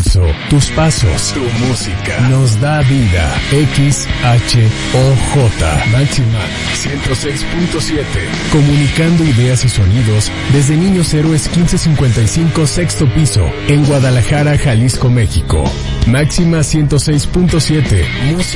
pulso, tus pasos, tu música, nos da vida. XHOJ, Máxima 106.7. Comunicando ideas y sonidos desde Niños Héroes 1555, sexto piso, en Guadalajara, Jalisco, México. Máxima 106.7. Música.